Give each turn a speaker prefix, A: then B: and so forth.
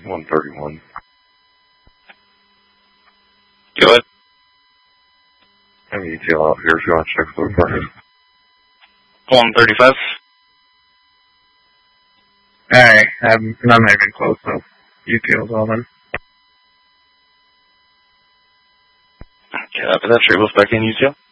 A: 131.
B: Go ahead.
A: I have ETL out here if you want to check the first.
B: 135.
C: Alright, I'm not even close, so ETL's all then.
B: Okay, after that, straight back in UTL.